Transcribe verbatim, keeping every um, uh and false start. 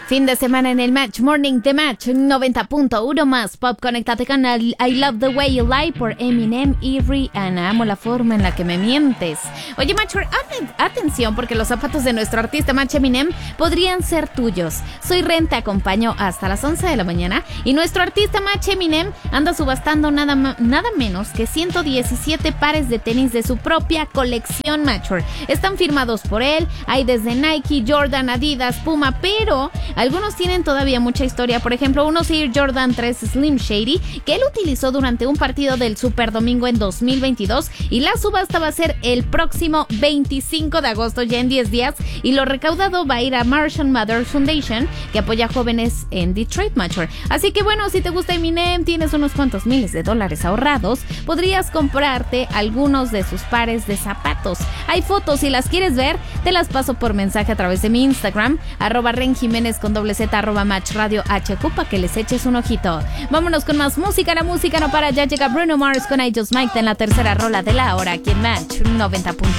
Fin de semana en el Match Morning de Match noventa punto uno más Pop. Conéctate con el I Love the Way You Lie por Eminem y Rihanna. Amo la forma en la que me mientes. Oye, Matcher, aten- atención, porque los zapatos de nuestro artista Match Eminem podrían ser tuyos. Soy Ren, te acompaño hasta las once de la mañana y nuestro artista Match Eminem anda subastando nada, ma- nada menos que ciento diecisiete pares de tenis de su propia colección, Matcher. Están firmados por él, hay desde Nike, Jordan, Adidas, Puma, pero algunos tienen todavía mucha historia. Por ejemplo, unos Air Jordan tres Slim Shady que él utilizó durante un partido del Super Domingo en dos mil veintidós, y la subasta va a ser el próximo veinticinco de agosto, ya en diez días, y lo recaudado va a ir a Martian Mothers Foundation, que apoya a jóvenes en Detroit, Matcher. Así que bueno, si te gusta Eminem, tienes unos cuantos miles de dólares ahorrados, podrías comprarte algunos de sus pares de zapatos. Hay fotos, si las quieres ver, te las paso por mensaje a través de mi Instagram, arroba Ren Jiménez con doble Z, arroba Match Radio H Q, para que les eches un ojito. Vámonos con más música, la música no para. Ya llega Bruno Mars con I Just Might en la tercera rola de la hora aquí en Match noventa punto uno.